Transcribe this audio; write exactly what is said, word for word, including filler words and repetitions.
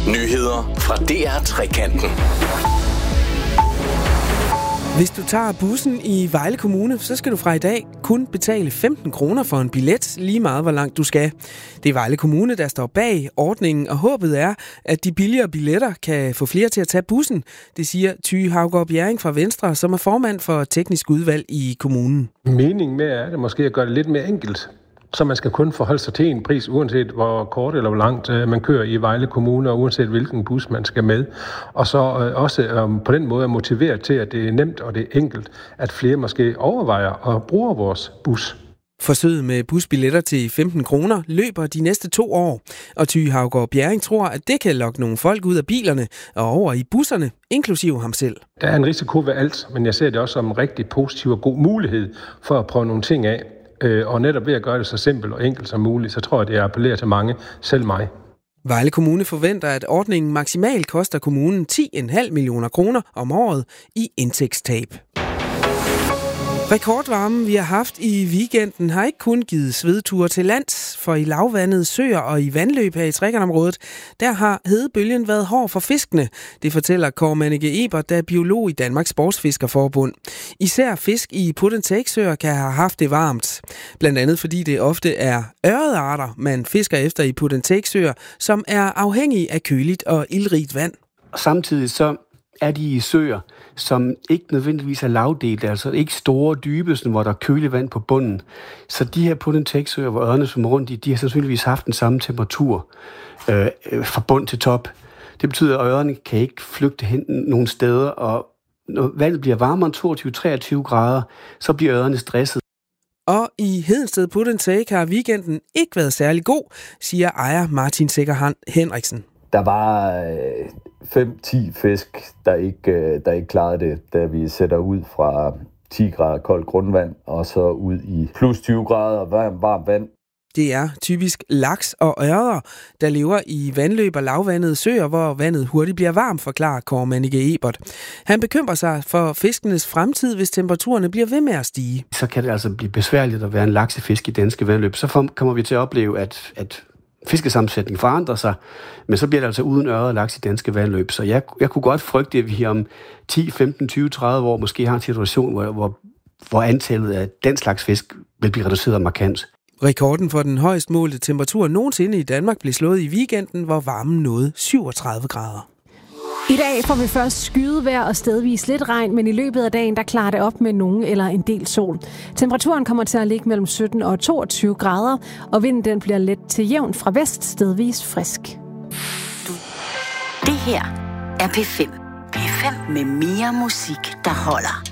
Nyheder fra D R Trekanten. Hvis du tager bussen i Vejle Kommune, så skal du fra i dag kun betale femten kroner for en billet, lige meget hvor langt du skal. Det er Vejle Kommune, der står bag ordningen, og håbet er, at de billigere billetter kan få flere til at tage bussen. Det siger Ty Haugaard Bjerring fra Venstre, som er formand for teknisk udvalg i kommunen. Meningen med er det måske at gøre det lidt mere enkelt. Så man skal kun forholde sig til en pris, uanset hvor kort eller hvor langt man kører i Vejle Kommune, og uanset hvilken bus man skal med. Og så også på den måde motivere til, at det er nemt og det er enkelt, at flere måske overvejer og bruger vores bus. Forsøget med busbilletter til femten kroner løber de næste to år, og Ty Haugaard Bjerring tror, at det kan lokke nogle folk ud af bilerne og over i busserne, inklusive ham selv. Der er en risiko ved alt, men jeg ser det også som en rigtig positiv og god mulighed for at prøve nogle ting af. Og netop ved at gøre det så simpelt og enkelt som muligt, så tror jeg, det appellerer til mange, selv mig. Vejle Kommune forventer, at ordningen maksimalt koster kommunen ti komma fem millioner kroner om året i indtægtstab. Rekordvarmen, vi har haft i weekenden, har ikke kun givet svedture til lands, for i lavvandede søer og i vandløb her i Trekantområdet, der har hedebølgen været hård for fiskene. Det fortæller Kåre Mannicke Ebert, der er biolog i Danmarks Sportsfiskerforbund. Især fisk i put-and-take-søer kan have haft det varmt. Blandt andet fordi det ofte er ørredarter, man fisker efter i put-and-take-søer, som er afhængige af køligt og ildrigt vand. Samtidig så er de i søer, som ikke nødvendigvis er lavdelte, altså ikke store, dybe, hvor der er køligt vand på bunden. Så de her put-and-take-søer, hvor ørrene svømmer rundt i, de har sandsynligvis haft den samme temperatur øh, fra bund til top. Det betyder, at ørrene kan ikke flygte hen nogle steder, og når vandet bliver varmere end toogtyve til treogtyve grader, så bliver ørrene stresset. Og i Hedensted Put-and-Take har weekenden ikke været særlig god, siger ejer Martin Sikker Henriksen. Der var fem til ti fisk, der ikke, der ikke klarede det, da vi sætter ud fra ti grader koldt grundvand, og så ud i plus tyve grader varmt varm vand. Det er typisk laks og ørrer, der lever i vandløb og lavvandede søer, hvor vandet hurtigt bliver varmt, forklarer Kåre Mannicke Ebert. Han bekymrer sig for fiskenes fremtid, hvis temperaturerne bliver ved med at stige. Så kan det altså blive besværligt at være en laksefisk i danske vandløb. Så kommer vi til at opleve, at, at fiskesammensætningen forandrer sig, men så bliver det altså uden ørred og laks i danske vandløb. Så jeg, jeg kunne godt frygte, at vi om ti, femten, tyve, tredive år måske har en situation, hvor, hvor, hvor antallet af den slags fisk vil blive reduceret markant. Rekorden for den højst målte temperatur nogensinde i Danmark blev slået i weekenden, hvor varmen nåede syvogtredive grader. I dag får vi først skydevejr og stedvis lidt regn, men i løbet af dagen der klarer det op med nogen eller en del sol. Temperaturen kommer til at ligge mellem sytten og toogtyve grader, og vinden den bliver let til jævn fra vest, stedvis frisk. Det her er P fem. P fem med mere musik, der holder.